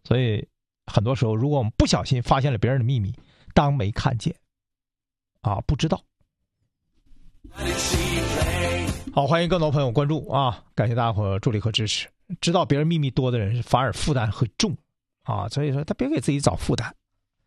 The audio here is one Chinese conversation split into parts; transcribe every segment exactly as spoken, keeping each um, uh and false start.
所以很多时候，如果我们不小心发现了别人的秘密，当没看见啊，不知道。好，欢迎更多朋友关注啊！感谢大家伙助力和支持。知道别人秘密多的人，反而负担很重啊，所以说他别给自己找负担。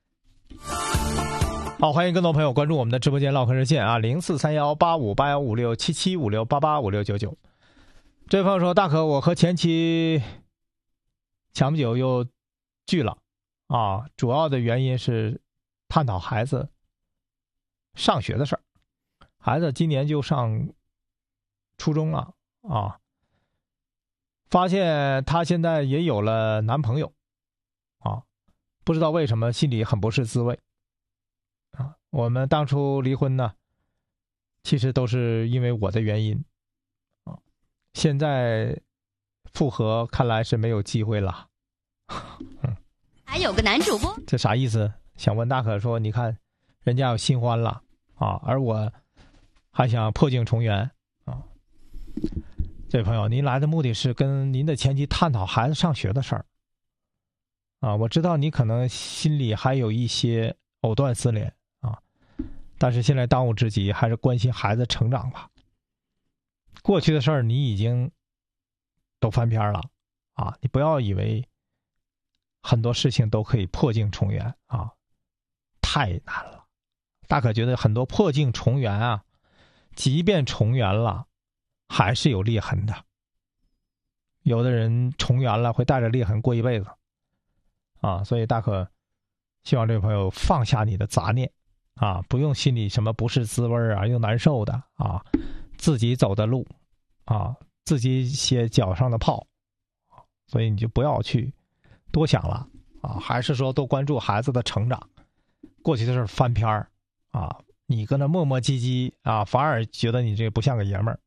好，欢迎更多朋友关注我们的直播间唠嗑热线啊，零四三幺八五八幺五六七七五六八八五六九九。这位朋友说，大可，我和前妻前不久又聚了啊，主要的原因是探讨孩子上学的事儿。孩子今年就上初中了啊，发现她现在也有了男朋友啊，不知道为什么心里很不是滋味啊。我们当初离婚呢，其实都是因为我的原因啊，现在复合看来是没有机会了。嗯， 还有个男主播， 这啥意思？想问大可说，你看人家有新欢了啊，而我还想破镜重圆啊。这位朋友，您来的目的是跟您的前妻探讨孩子上学的事儿啊。我知道你可能心里还有一些藕断丝连啊，但是现在当务之急还是关心孩子成长吧。过去的事儿你已经都翻篇了啊，你不要以为很多事情都可以破镜重圆啊，太难了。大可觉得很多破镜重圆啊，即便重圆了还是有裂痕的，有的人重圆了会带着裂痕过一辈子啊，所以大可希望这位朋友放下你的杂念啊，不用心里什么不是滋味啊，又难受的啊，自己走的路啊，自己写脚上的泡，所以你就不要去多想了啊，还是说多关注孩子的成长。过去的事翻篇儿啊，你跟那磨磨唧唧啊，反而觉得你这不像个爷们儿。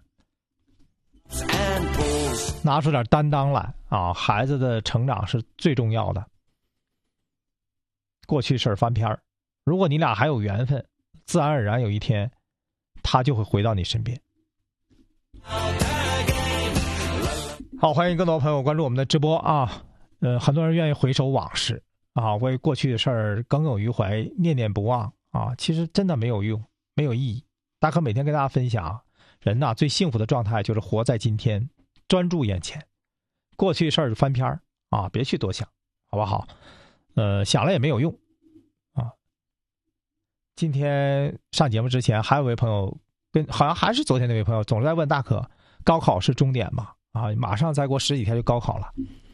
拿出点担当来啊！孩子的成长是最重要的。过去事儿翻篇儿，如果你俩还有缘分，自然而然有一天，他就会回到你身边。好，欢迎更多朋友关注我们的直播啊！呃，很多人愿意回首往事啊，为过去的事儿耿耿于怀、念念不忘啊，其实真的没有用，没有意义。大可每天跟大家分享。人呐、啊，最幸福的状态就是活在今天，专注眼前，过去事儿翻篇儿啊，别去多想，好不好？呃，想了也没有用啊。今天上节目之前，还有位朋友跟好像还是昨天那位朋友，总是在问大可，高考是终点吗？啊，马上再过十几天就高考了。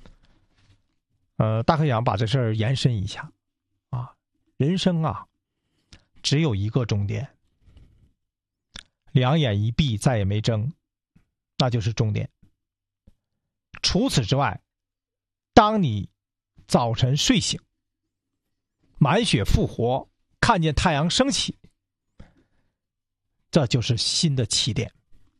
呃，大可想把这事儿延伸一下啊，人生啊，只有一个终点。两眼一闭再也没睁，那就是终点。除此之外，当你早晨睡醒，满血复活，看见太阳升起，这就是新的起点。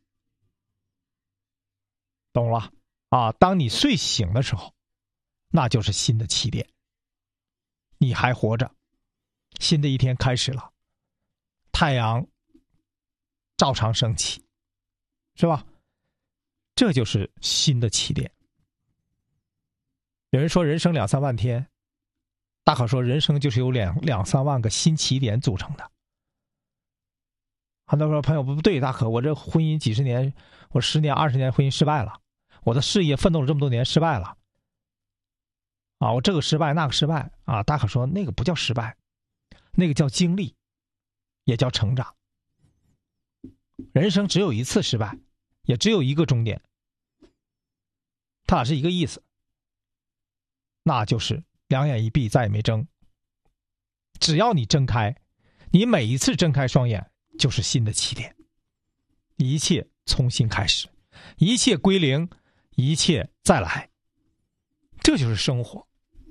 懂了啊？当你睡醒的时候，那就是新的起点。你还活着，新的一天开始了，太阳照常升起，是吧？这就是新的起点。有人说人生两三万天，大可说人生就是由两两三万个新起点组成的。很多说朋友不对，大可我这婚姻几十年，我十年二十年婚姻失败了，我的事业奋斗了这么多年失败了啊，我这个失败那个失败啊，大可说那个不叫失败，那个叫经历，也叫成长。人生只有一次失败，也只有一个终点，它俩是一个意思，那就是两眼一闭再也没睁。只要你睁开，你每一次睁开双眼就是新的起点，一切重新开始，一切归零，一切再来，这就是生活，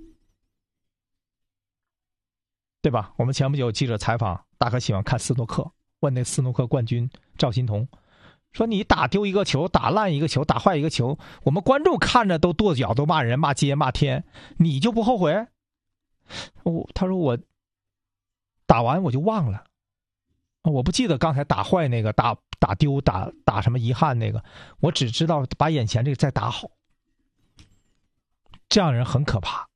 对吧？我们前不久记者采访大可喜欢看斯诺克，问那斯诺克冠军赵心童说，你打丢一个球，打烂一个球，打坏一个球，我们观众看着都跺脚，都骂人骂街骂天，你就不后悔？我他说我打完我就忘了，我不记得刚才打坏那个打打丢打打什么遗憾那个，我只知道把眼前这个再打好。这样的人很可怕